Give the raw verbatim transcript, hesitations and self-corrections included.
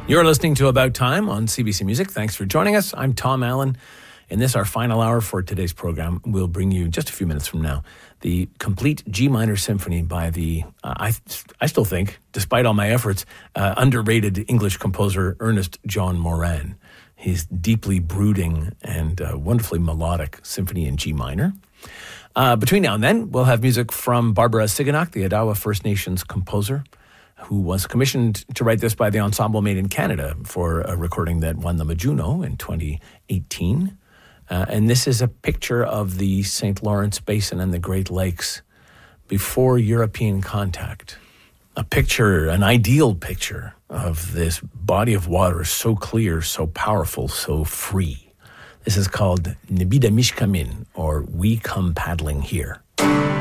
You're listening to About Time on C B C Music. Thanks for joining us. I'm Tom Allen. In this, our final hour for today's program, we'll bring you, just a few minutes from now, the complete G minor symphony by the, uh, I I still think, despite all my efforts, uh, underrated English composer Ernest John Moran. His deeply brooding and uh, wonderfully melodic symphony in G minor. Uh, between now and then, we'll have music from Barbara Siganak, the Odawa First Nations composer, who was commissioned to write this by the Ensemble Made in Canada for a recording that won them a Juno in twenty eighteen. Uh, and this is a picture of the Saint Lawrence Basin and the Great Lakes before European contact. A picture, an ideal picture of this body of water so clear, so powerful, so free. This is called Nibida Mishkamin, or We Come Paddling Here.